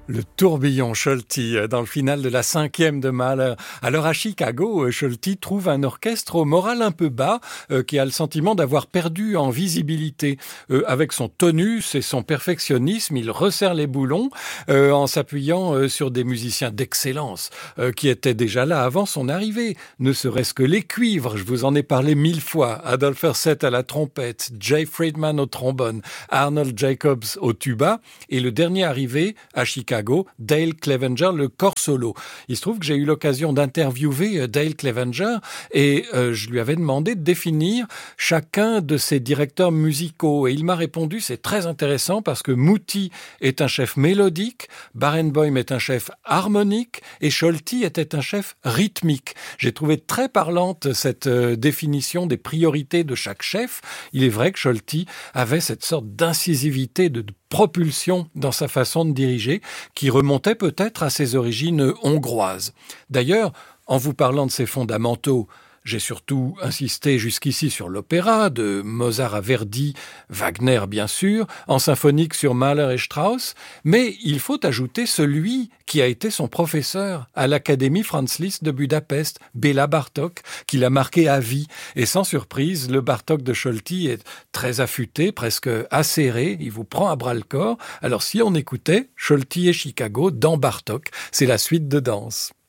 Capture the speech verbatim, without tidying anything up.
Le tourbillon Scholti dans le final de la cinquième de Mahler. Alors à Chicago, Scholti trouve un orchestre au moral un peu bas euh, qui a le sentiment d'avoir perdu en visibilité. Euh, avec son tonus et son perfectionnisme, il resserre les boulons euh, en s'appuyant euh, sur des musiciens d'excellence euh, qui étaient déjà là avant son arrivée. Ne serait-ce que les cuivres, je vous en ai parlé mille fois. Adolphe Herseth à la trompette, Jay Friedman au trombone, Arnold Jacobs au tuba et le dernier arrivé à Chicago, Dale Clevenger, le corps solo. Il se trouve que j'ai eu l'occasion d'interviewer Dale Clevenger et euh, je lui avais demandé de définir chacun de ses directeurs musicaux. Et il m'a répondu, c'est très intéressant parce que Muti est un chef mélodique, Barenboim est un chef harmonique et Scholti était un chef rythmique. J'ai trouvé très parlante cette euh, définition des priorités de chaque chef. Il est vrai que Scholti avait cette sorte d'incisivité, de, de propulsion dans sa façon de diriger qui remontait peut-être à ses origines hongroises. D'ailleurs, en vous parlant de ses fondamentaux, j'ai surtout insisté jusqu'ici sur l'opéra, de Mozart à Verdi, Wagner bien sûr, en symphonique sur Mahler et Strauss, mais il faut ajouter celui qui a été son professeur à l'Académie Franz Liszt de Budapest, Béla Bartók, qui l'a marqué à vie. Et sans surprise, le Bartók de Scholti est très affûté, presque acéré, il vous prend à bras-le-corps. Alors si on écoutait Scholti et Chicago dans Bartók, c'est la suite de danse.